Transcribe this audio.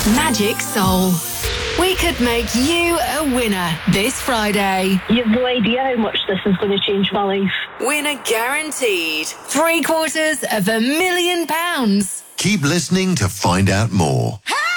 Magic Soul. We could make you a winner this Friday. You have no idea how much this is going to change my life. Winner guaranteed. £750,000. Keep listening to find out more.